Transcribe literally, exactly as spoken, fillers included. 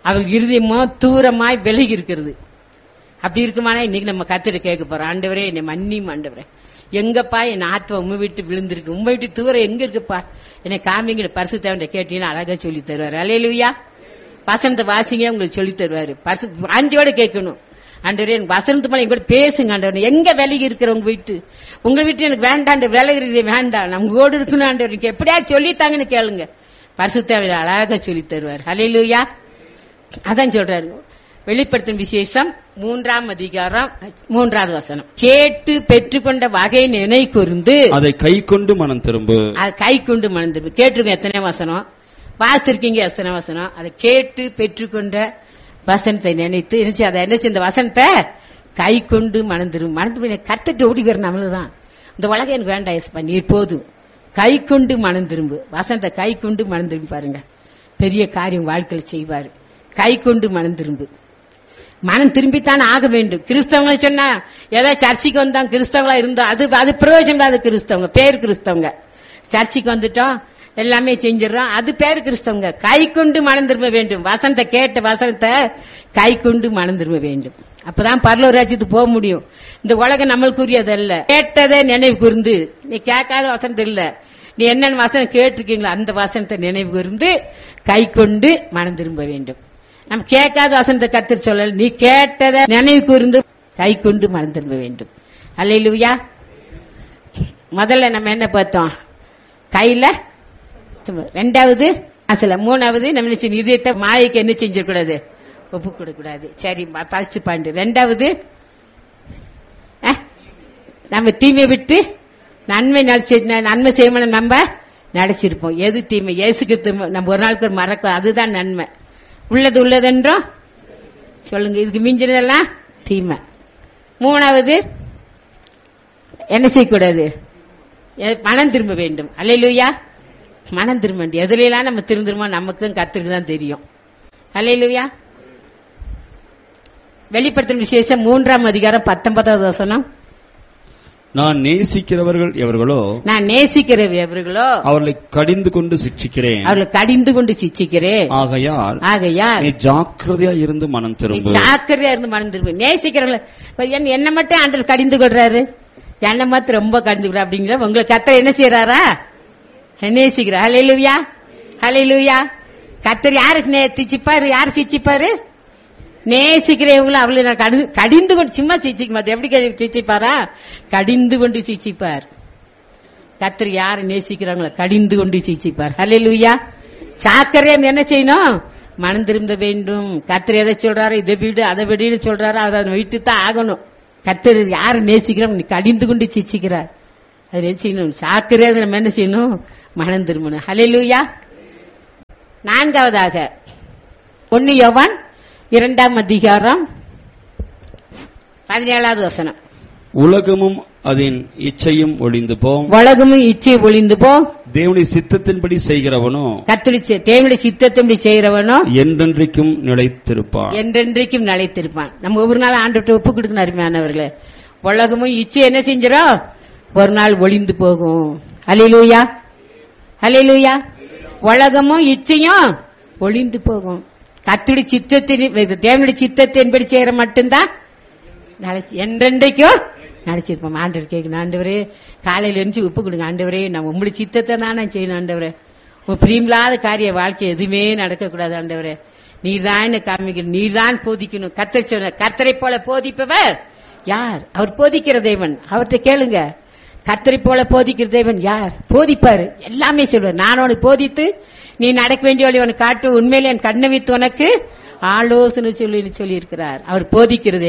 அவள் இருதயமோ தூரமாய் விலகி இருக்கிறது. அப்படி இருக்குமானா இன்னைக்கு நம்ம கத்திட்டு கேட்க போறோம், ஆண்டவரே என்னை மன்னியும் ஆண்டவரே, எங்கப்பா என் ஆத்மா உண்மை விட்டு விழுந்திருக்கு, உண்மை விட்டு தூரம் எங்க இருக்குப்பா என்னை காமிங்க. பரிசுத்தவன் கேட்டீங்கன்னா அழகா சொல்லி தருவாரு. அல்லேலூயா. வசனத்தை வாசிங்க, உங்களுக்கு சொல்லி தருவாரு. அஞ்சோட கேட்கணும், ஆண்டவரே எனக்கு வசனத்து மேல எங்க பேசுங்க ஆண்டவரே, எங்க விலகி இருக்கிற உங்க வீட்டு உங்க வீட்டு எனக்கு வேண்டாம், விலகிறது வேண்டாம், நம்ம கூட இருக்கணும் ஆண்டவர், எனக்கு எப்படியா சொல்லித்தாங்கன்னு கேளுங்க. பரிசுத்தவன் அழகா சொல்லி தருவார். அல்லேலூயா. அதான் சொல்றாரு வெளிப்படுத்தும் விசேஷம் மூன்றாம் அதிகாரம் மூன்றாவது வசனம். கேட்டு பெற்றுக்கொண்ட வகை நினை கூர்ந்து அதை கை கொண்டு மனம் திரும்பு. அதை கை கொண்டு மனம் திரும்பு. கேட்டிருக்கீங்க எத்தனை வசனம் வாசிருக்கீங்க, எத்தனை வசனம். அதை கேட்டு பெற்றுக்கொண்ட வசனத்தை நினைத்து நினைச்சு அதை என்ன இந்த வசனத்தை கை கொண்டு மனம் திரும்பு. மனம் திரும்ப கத்துட்டு ஓடி வர நம்மளுதான். இந்த உலகம் எனக்கு வேண்டாம் எஸ்பா, நீர் போதும். கை கொண்டு மனம் திரும்பு. வசனத்தை கை கொண்டு மனம் திரும்பி பாருங்க, பெரிய காரியம் வாழ்க்கையில் செய்வாரு. கை கொண்டு மனம் திரும்பு. மனம் திரும்பித்தான் ஆக வேண்டும். கிறிஸ்தவங்களை சொன்னா ஏதோ சர்ச்சைக்கு வந்தாங்க கிறிஸ்தவங்களா இருந்தோம், அது அது பிரயோஜனம். அது கிறிஸ்தவங்க பேர் கிறிஸ்தவங்க. சர்ச்சைக்கு வந்துட்டோம் எல்லாமே செஞ்சிடறோம், அது பேர் கிறிஸ்தவங்க. கை கொண்டு மனம் திரும்ப வேண்டும். வசனத்தை கேட்ட வசனத்தை கை கொண்டு மனம் திரும்ப வேண்டும். அப்பதான் பரலோக ராஜ்யத்துக்கு போக முடியும். இந்த உலகம் நம்மளுக்குரியது அல்ல. கேட்டதே நினைவு கூர்ந்து, நீ கேட்காத வசனத்தை இல்ல, நீ என்னென்ன வசனம் கேட்டிருக்கீங்களோ அந்த வசனத்தை நினைவு கூர்ந்து கை கொண்டு மனம் திரும்ப வேண்டும். நம்ம கேட்காத வசனத்தை கர்த்தர் சொல்லல, நீ கேட்டதை நினைவு கூர்ந்து கை கொண்டு மனம் திரும்ப வேண்டும். அல்லேலூயா. முதல்ல நம்ம என்ன பார்த்தோம், கையில. ரெண்டாவது அசல. மூணாவது நம்ம இதயத்தை மாயைக்கு என்ன செஞ்சிடக்கூடாது, ஒப்பு கொடுக்கூடாது. சரி, ஃபர்ஸ்ட் பாயிண்ட். ரெண்டாவது நம்ம தீமை விட்டு நன்மை நன்மை செய்யணும். நம்ம நடிச்சிருப்போம். எது தீமை இயேசுக்கு நம்ம ஒரு நாளுக்கு மறக்கும், அதுதான் நன்மை. உள்ளது உள்ளதென்றோம் சொல்லுங்க, இதுக்கு மிஞ்சினதெல்லாம் தீமை. மூணாவது என்ன செய்யக்கூடாது, மனம் திரும்ப வேண்டும். அல்லேலூயா. மனம் திரும்ப வேண்டும். எதுலாம் நம்ம திருந்துருமோ நமக்கும் கர்த்தருக்கு தான் தெரியும். அல்லேலூயா. வெளிப்படுத்தும் விசேஷம் மூன்றாம் அதிகாரம் பத்தொன்பதாவது வசனம். நான் நேசிக்கிறவர்கள் எவர்களோ நான் நேசிக்கிறவர்கள் எவர்களோ அவர்களை கடிந்து கொண்டு சிட்சிக்கிறேன் அவர்களை கடிந்து கொண்டு சிட்சிக்கிறேன். ஆகையால் ஆகையால் நீ ஜாக்கிரதையா இருந்து மனம் திரும்ப. ஜாக்கிரதையா இருந்து மனம் திரும்ப. நேசிக்கிறவர்கள் என்ன மட்டும் ஆண்டவர் கடிந்து கொள்றாரு, என்ன மாத்திரம் ரொம்ப கடிந்து கொள்ற அப்படிங்கிற உங்களுக்கு கர்த்தர் என்ன செய்யறாரா, நேசிக்கிறார். ஹல்லேலூயா. ஹல்லேலூயா. கர்த்தர் யாரு சிச்சிப்பாரு, யாரு சிச்சிப்பாரு, நேசிக்கிறவங்களும் அவளை நான் கடிந்து கொண்டு சும்மா சிச்சிக்க மாட்டேன். எப்படி சிச்சிப்பாரா, கடிந்து கொண்டு சிச்சிப்பார். கர்த்தர் யாரை நேசிக்கிறாங்களோ கடிந்து கொண்டு சிச்சிப்பார். ஹல்லேலூயா. சாக்கரையா என்ன செய்யணும், மனம் திரும்ப வேண்டும். கர்த்தர் எதை சொல்றாரோ இதை வீடு அதை வீடு சொல்றாரோ அதை விட்டு தான் ஆகணும். கர்த்தர் யாரை நேசிக்கிறோம் கடிந்து கொண்டு சிச்சிக்கிறார். அது என்ன செய்யணும், சாக்கரையா நம்ம என்ன செய்யணும், மனம் திரும்பணும். ஹல்லேலூயா. நான்காவதாக ஒன்னு யோவான் இரண்டாம் அதிகாரம் பதினேழாவது வசனம். உலகமும் அதன் இச்சையும் ஒளிந்து போம். உலகமும் இச்சை ஒளிந்து போம். தேவனுடைய சித்தத்தின்படி செய்கிறவனோ கர்த்தருடைய தேவனுடைய சித்தத்தின்படி செய்கிறவனோ என்றென்றைக்கும் நிலைத்திருப்பான். என்றென்றைக்கும் நிலைத்திருப்பான். நம்ம ஒவ்வொரு நாள் ஆண்டவர்கிட்ட ஒப்பு கொடுக்கணும். அருமையானவர்களே, உலகமும் இச்சை என்ன செஞ்சிடும், ஒரு நாள் ஒளிந்து போகும். அல்லேலூயா. அல்லேலூயா. உலகமும் இச்சையும் ஒளிந்து போகும். கர்த்தருடைய சித்தத்தின் தேவனுடைய சித்தத்தின்படி செய்யற மட்டும்தான் என்றென்றைக்கும் நடிச்சிருப்போம். ஆண்டவர் கேட்கணும், ஆண்டவரே காலையில இருந்து உப்பு கொடுங்க ஆண்டவரே, நான் உங்களுடைய சித்தத்தை தான் நான் செய்யணும் ஆண்டவரே. உங்க பிரியமில்லாத காரிய வாழ்க்கை எதுவுமே நடக்கக்கூடாது ஆண்டவரே. நீர்தான் என்ன காமிக்கணும், நீர்தான் போதிக்கணும். கர்த்தர் சொன்ன கர்த்தரை போல போதிப்பவர் யார், அவர் போதிக்கிற தேவன். அவர்கிட்ட கேளுங்க, கர்த்தரை போல போதிக்கிற தேவன் யார், போதிப்பாரு. எல்லாமே சொல்வார். நான் உனக்கு போதித்து நீ நடக்க வேண்டிய வழி உனக்கு காட்டு, உண்மையிலே என் கண்ணை வைத்து உனக்கு ஆலோசனை சொல்லி சொல்லி இருக்கிறார். அவர் போதிக்கிறது